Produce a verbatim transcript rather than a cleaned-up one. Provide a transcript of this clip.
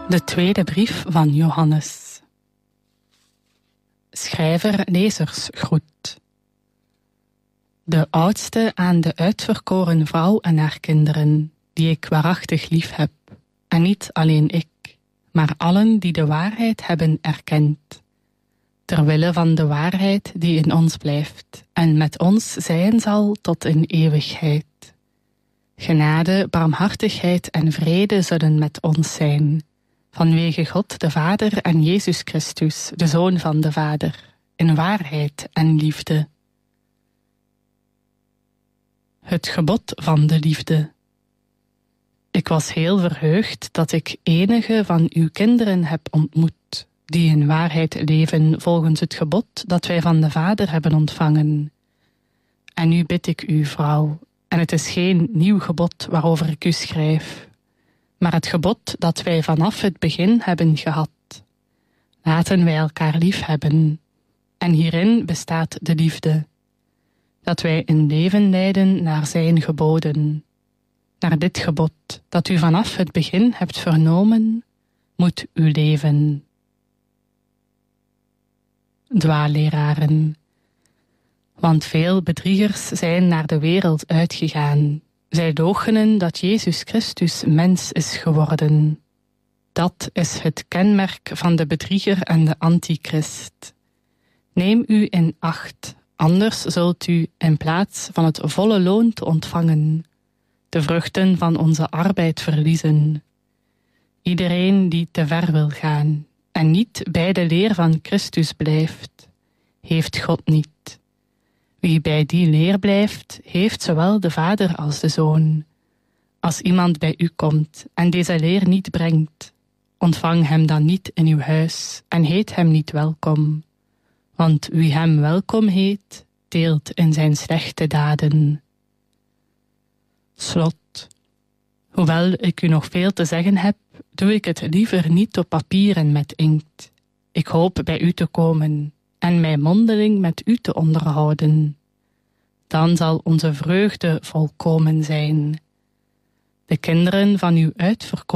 De tweede brief van Johannes. Schrijver lezersgroet. De oudste aan de uitverkoren vrouw en haar kinderen, die ik waarachtig lief heb, en niet alleen ik, maar allen die de waarheid hebben erkend, terwille van de waarheid die in ons blijft en met ons zijn zal tot in eeuwigheid. Genade, barmhartigheid en vrede zullen met ons zijn, vanwege God de Vader en Jezus Christus, de Zoon van de Vader, in waarheid en liefde. Het gebod van de liefde. Ik was heel verheugd dat ik enige van uw kinderen heb ontmoet, die in waarheid leven volgens het gebod dat wij van de Vader hebben ontvangen. En nu bid ik u, vrouw, en het is geen nieuw gebod waarover ik u schrijf, maar het gebod dat wij vanaf het begin hebben gehad. Laten wij elkaar lief hebben. En hierin bestaat de liefde. Dat wij een leven leiden naar zijn geboden. Naar dit gebod dat u vanaf het begin hebt vernomen, moet u leven. Dwaalleraren. Want veel bedriegers zijn naar de wereld uitgegaan. Zij loochenen dat Jezus Christus mens is geworden. Dat is het kenmerk van de bedrieger en de antichrist. Neem u in acht, anders zult u in plaats van het volle loon te ontvangen, de vruchten van onze arbeid verliezen. Iedereen die te ver wil gaan en niet bij de leer van Christus blijft, heeft God niet. Wie bij die leer blijft, heeft zowel de Vader als de Zoon. Als iemand bij u komt en deze leer niet brengt, ontvang hem dan niet in uw huis en heet hem niet welkom. Want wie hem welkom heet, deelt in zijn slechte daden. Slot. Hoewel ik u nog veel te zeggen heb, doe ik het liever niet op papier en met inkt. Ik hoop bij u te komen en mij mondeling met u te onderhouden. Dan zal onze vreugde volkomen zijn. De kinderen van uw uitverkoren